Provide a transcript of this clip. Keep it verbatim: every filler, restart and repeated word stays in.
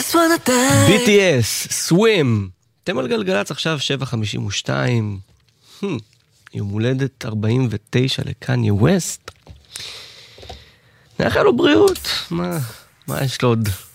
בי טי אס, Swim. אתם על גלגלץ עכשיו שבע חמישים ושתיים. יום הולדת ארבעים ותשע לקניה ווסט. נאחל לו בריאות. מה, מה יש לו עוד?